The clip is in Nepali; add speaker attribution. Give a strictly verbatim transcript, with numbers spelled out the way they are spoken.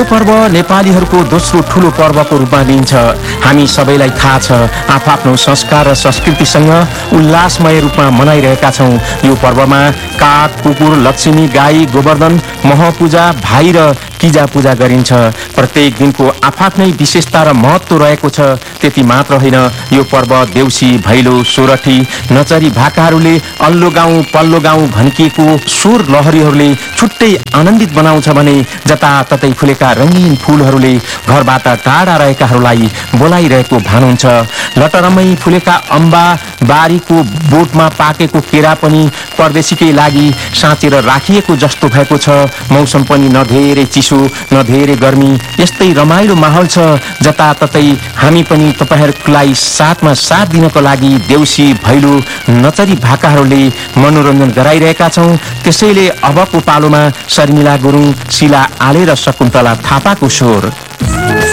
Speaker 1: पर्व नेपालीहरूको दोस्रो ठूलो पर्वको रूपमा लिइन्छ। हामी सबैलाई थाहा छ आफ्नो संस्कार र संस्कृतिसँग उल्लासमय रूपमा मनाइरहेका छौँ। यो पर्वमा काग, कुकुर, लक्ष्मी, गाई, गोवर्धन, महपूजा, भाइ र किजा पूजा गरिन्छ। प्रत्येक दिनको आफ्नै विशेषता र महत्व रहेको छ। त्यति मात्र होइन, यो पर्व देउसी, भैलो, सोरठी, नचरी भाकाहरूले अल्लो गाउँ पल्लो गाउँ भन्किएको स्वर लहरीहरूले छुट्टै आनन्दित बनाउँछ भने जताततै फुलेका रङ्गीन फूलहरूले घरबाट टाढा रहेकाहरूलाई बोलाइरहेको भान हुन्छ। लटरमै फुलेका अम्बा, बारीको बोटमा पाकेको केरा पनि परदेशीकै लागि साँचेर राखिएको जस्तो भएको छ। मौसम पनि न धेरै चिसो न धेरै गर्मी, यस्तै रमाइलो माहौल छ। जताततै हामी पनि तपाईहरुलाई साथमा साथ दिनको लागि देउसी, भैलो, नचरी भाकाहरूले मनोरञ्जन गराइरहेका छौँ। त्यसैले अबको पालोमा शर्मिला गुरुङ, शिला आले र शकुन्तला थापाको स्वर।